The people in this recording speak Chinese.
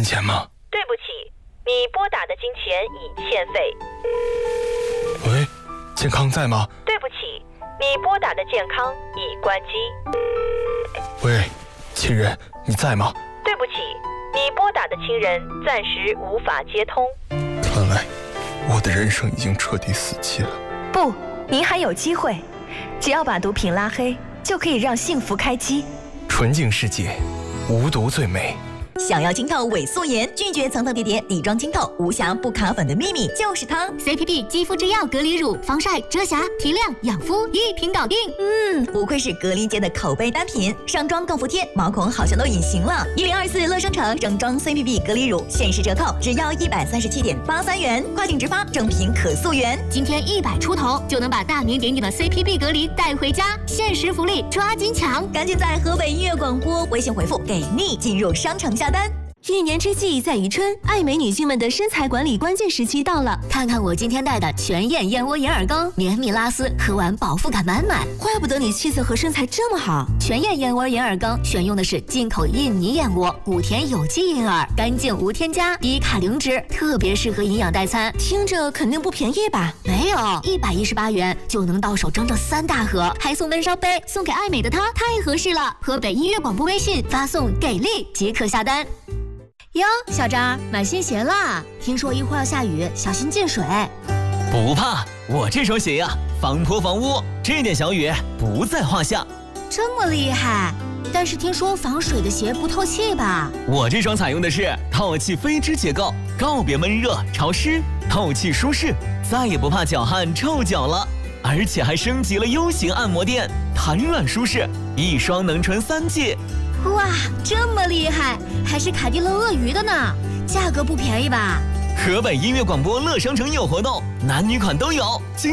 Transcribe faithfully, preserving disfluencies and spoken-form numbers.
钱吗？ 对不起，你拨打的金钱已欠费。 喂，健康在吗？ 对不起，你拨打的健康已关机。 喂，亲人，你在吗？ 对不起，你拨打的亲人暂时无法接通。 看来我的人生已经彻底死期了。 不，您还有机会，只要把毒品拉黑，就可以让幸福开机。 纯净世界，无毒最美。 想要清透伪素颜，拒绝层层叠叠底妆清透，无瑕不卡粉的秘密就是它。 C P B 肌肤之钥隔离乳，防晒、遮瑕、提亮、养肤一瓶搞定。 嗯，不愧是隔离界的口碑单品，上妆更服帖，毛孔好像都隐形了。一零二四乐商城整装 C P B 隔离乳限时折扣，只要一百三十七点八三元，跨境直发，正品可溯源。 今天一百出头就能把大名鼎鼎的 C P B 隔离带回家，限时福利抓紧抢！ 赶紧在河北音乐广播微信回复“给力”进入商城下单。 一年之计在于春，爱美女性们的身材管理关键时期到了。 看看我今天带的全燕燕窝银耳羹，绵密拉丝，喝完饱腹感满满。 怪不得你气色和身材这么好。 全燕燕窝银耳羹选用的是进口印尼燕窝，谷田有机银耳，干净无添加，低卡零脂，特别适合营养代餐。 听着肯定不便宜吧？ 没有，一百一十八元就能到手整整三大盒，还送温烧杯，送给爱美的她，太合适了。河北音乐广播微信发送给力即可下单。 哟，小张买新鞋啦！听说一会儿要下雨，小心进水。 不怕，我这双鞋呀、啊，防泼防污，这点小雨不在话下。 这么厉害？但是听说防水的鞋不透气吧？ 我这双采用的是透气飞织结构，告别闷热潮湿，透气舒适，再也不怕脚汗臭脚了。而且还升级了 U 型按摩垫，弹软舒适，一双能穿三季。 哇，这么厉害，还是凯迪乐鳄鱼的呢，价格不便宜吧？ 河北音乐广播乐商城有活动，男女款都有。